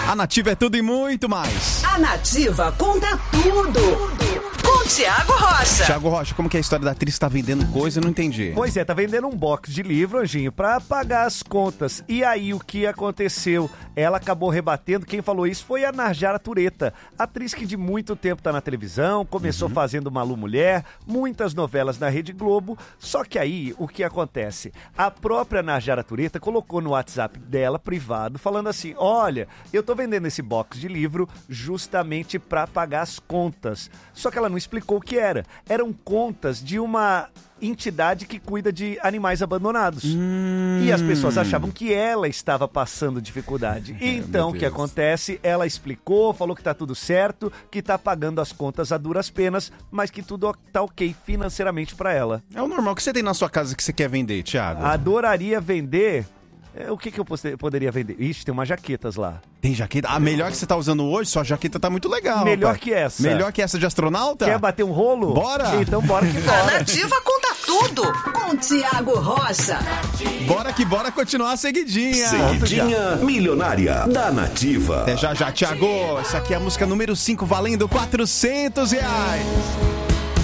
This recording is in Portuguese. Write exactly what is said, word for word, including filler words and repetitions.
A Nativa é tudo e muito mais. A Nativa conta tudo. Com Tiago Rocha. Tiago Rocha, como que é a história da atriz que tá vendendo coisa? Eu não entendi. Pois é, tá vendendo um box de livro, Anjinho, pra pagar as contas. E aí, o que aconteceu? Ela acabou rebatendo, quem falou isso foi a Narjara Tureta, atriz que de muito tempo tá na televisão, começou uhum. fazendo Malu Mulher, muitas novelas na Rede Globo, só que aí, o que acontece? A própria Narjara Tureta colocou no WhatsApp dela, privado, falando assim, olha, eu tô vendendo esse box de livro justamente pra pagar as contas. Só que ela não explicou o que era. Eram contas de uma entidade que cuida de animais abandonados. Hum. E as pessoas achavam que ela estava passando dificuldade. Então, o que acontece? Ela explicou, falou que tá tudo certo, que tá pagando as contas a duras penas, mas que tudo tá ok financeiramente pra ela. É o normal. O que você tem na sua casa que você quer vender, Thiago? Adoraria vender... O que, que eu poderia vender? Ixi, tem umas jaquetas lá. Tem jaqueta? A melhor que você tá usando hoje, sua jaqueta tá muito legal. Melhor rapaz. que essa. Melhor que essa de astronauta? Quer bater um rolo? Bora! Então bora que bora. A Nativa conta tudo com Tiago Rocha. Bora que bora continuar a seguidinha. Seguidinha milionária da Nativa. Até já já, Tiago. Essa aqui é a música número cinco, valendo quatrocentos reais.